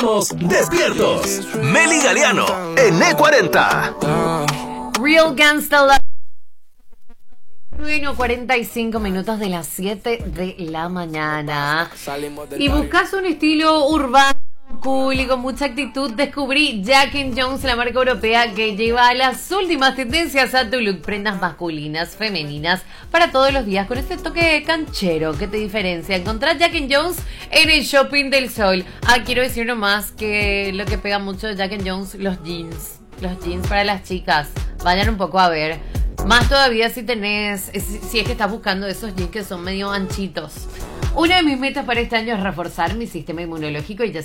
Despiertos. Meli Galeano en E40. Real Gangsta Love. 45 minutos de las 7 de la mañana. Y buscas un estilo urbano, cool y con mucha actitud. Descubrí Jack & Jones, la marca europea que lleva las últimas tendencias a tu look. Prendas masculinas, femeninas, para todos los días, con este toque canchero que te diferencia. Encontrá Jack & Jones en el Shopping del Sol. Quiero decir nomás que lo que pega mucho de Jack & Jones, los jeans. Los jeans para las chicas. Vayan un poco a ver. Más todavía si es que estás buscando esos jeans que son medio anchitos. Una de mis metas para este año es reforzar mi sistema inmunológico y ya